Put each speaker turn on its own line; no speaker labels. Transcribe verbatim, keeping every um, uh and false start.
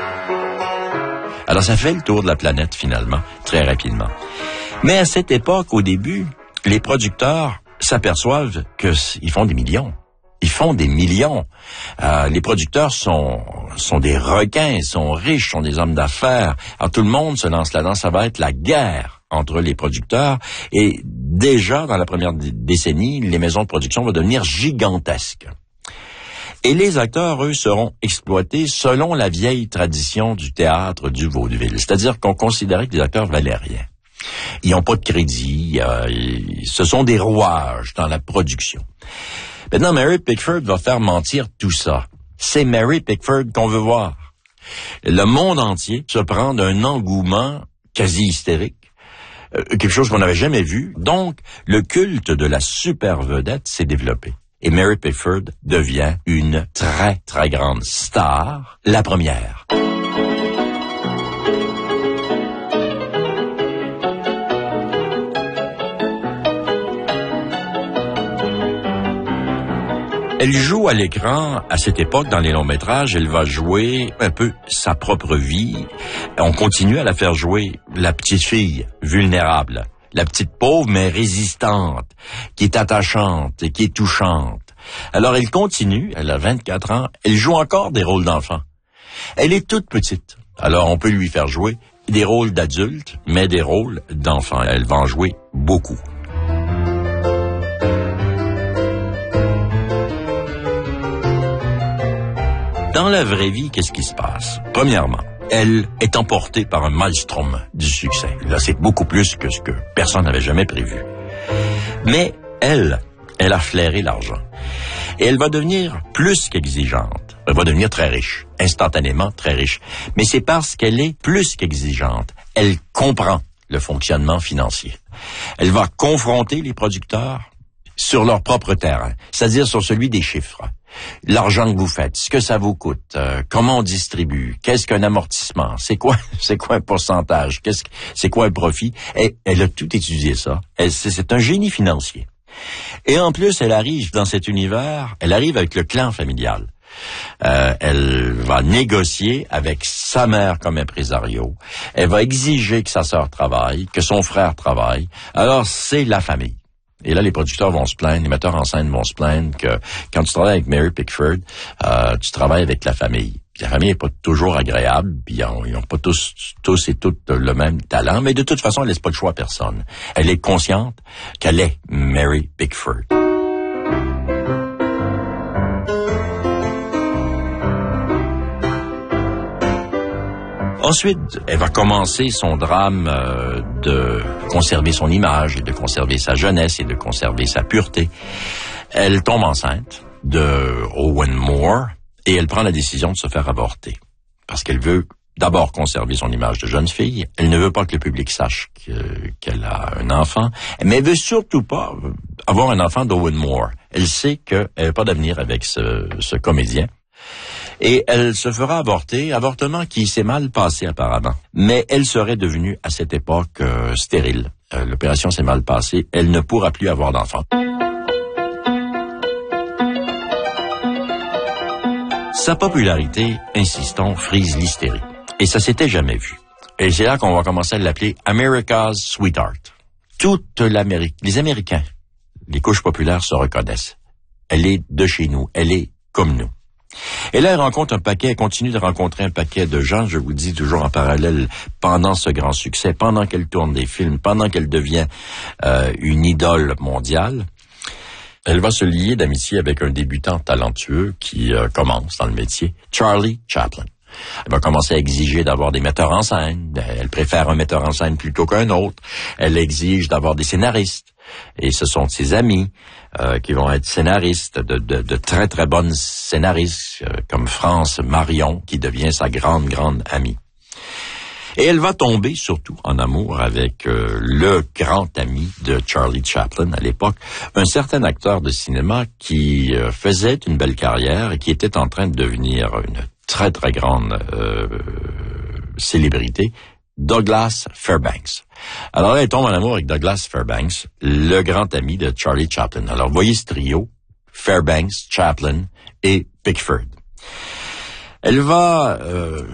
Alors ça fait le tour de la planète finalement, très rapidement. Mais à cette époque, au début, les producteurs s'aperçoivent qu'ils font des millions. Ils font des millions. Euh, les producteurs sont sont des requins, sont riches, sont des hommes d'affaires. Alors tout le monde se lance là-dedans. Ça va être la guerre entre les producteurs. Et déjà, dans la première d- décennie, les maisons de production vont devenir gigantesques. Et les acteurs, eux, seront exploités selon la vieille tradition du théâtre du vaudeville. C'est-à-dire qu'on considérait que les acteurs valaient rien. Ils n'ont pas de crédit. Euh, ils, ce sont des rouages dans la production. Maintenant, Mary Pickford va faire mentir tout ça. C'est Mary Pickford qu'on veut voir. Le monde entier se prend d'un engouement quasi hystérique, euh, quelque chose qu'on n'avait jamais vu. Donc, le culte de la super vedette s'est développé. Et Mary Pickford devient une très, très grande star, la première. Elle joue à l'écran, à cette époque, dans les longs-métrages, elle va jouer un peu sa propre vie. On continue à la faire jouer la petite fille vulnérable, la petite pauvre mais résistante, qui est attachante et qui est touchante. Alors elle continue, elle a vingt-quatre ans, elle joue encore des rôles d'enfant. Elle est toute petite, alors on peut lui faire jouer des rôles d'adultes, mais des rôles d'enfant. Elle va en jouer beaucoup. Dans la vraie vie, qu'est-ce qui se passe? Premièrement, elle est emportée par un maelstrom du succès. Là, c'est beaucoup plus que ce que personne n'avait jamais prévu. Mais elle, elle a flairé l'argent. Et elle va devenir plus qu'exigeante. Elle va devenir très riche, instantanément très riche. Mais c'est parce qu'elle est plus qu'exigeante. Elle comprend le fonctionnement financier. Elle va confronter les producteurs sur leur propre terrain, c'est-à-dire sur celui des chiffres. L'argent que vous faites, ce que ça vous coûte, euh, comment on distribue, qu'est-ce qu'un amortissement, c'est quoi, c'est quoi un pourcentage, qu'est-ce, c'est quoi un profit. Et elle a tout étudié ça. Elle, c'est, c'est un génie financier. Et en plus, elle arrive dans cet univers, elle arrive avec le clan familial. Euh, elle va négocier avec sa mère comme impresario. Elle va exiger que sa sœur travaille, que son frère travaille. Alors, c'est la famille. Et là, les producteurs vont se plaindre, les metteurs en scène vont se plaindre que quand tu travailles avec Mary Pickford, euh, tu travailles avec la famille. Puis la famille n'est pas toujours agréable, puis ils n'ont pas tous, tous et toutes le même talent, mais de toute façon, elle laisse pas le choix à personne. Elle est consciente qu'elle est Mary Pickford. Ensuite, elle va commencer son drame euh, de conserver son image, et de conserver sa jeunesse et de conserver sa pureté. Elle tombe enceinte de Owen Moore et elle prend la décision de se faire avorter parce qu'elle veut d'abord conserver son image de jeune fille. Elle ne veut pas que le public sache que, qu'elle a un enfant, mais elle veut surtout pas avoir un enfant d'Owen Moore. Elle sait qu'elle n'a pas d'avenir avec ce, ce comédien. Et elle se fera avorter, avortement qui s'est mal passé apparemment. Mais elle serait devenue à cette époque euh, stérile. Euh, l'opération s'est mal passée, elle ne pourra plus avoir d'enfant. Sa popularité, insistons, frise l'hystérie. Et ça s'était jamais vu. Et c'est là qu'on va commencer à l'appeler America's Sweetheart. Toute l'Amérique, les Américains, les couches populaires se reconnaissent. Elle est de chez nous, elle est comme nous. Et là, elle rencontre un paquet, elle continue de rencontrer un paquet de gens, je vous le dis toujours en parallèle, pendant ce grand succès, pendant qu'elle tourne des films, pendant qu'elle devient euh, une idole mondiale. Elle va se lier d'amitié avec un débutant talentueux qui euh, commence dans le métier, Charlie Chaplin. Elle va commencer à exiger d'avoir des metteurs en scène. Elle préfère un metteur en scène plutôt qu'un autre. Elle exige d'avoir des scénaristes. Et ce sont ses amis euh, qui vont être scénaristes, de, de, de très très bonnes scénaristes, euh, comme France Marion, qui devient sa grande, grande amie. Et elle va tomber surtout en amour avec euh, le grand ami de Charlie Chaplin à l'époque, un certain acteur de cinéma qui euh, faisait une belle carrière et qui était en train de devenir une très très grande euh, célébrité, Douglas Fairbanks. Alors là, elle tombe en amour avec Douglas Fairbanks, le grand ami de Charlie Chaplin. Alors, voyez ce trio, Fairbanks, Chaplin et Pickford. Elle va euh,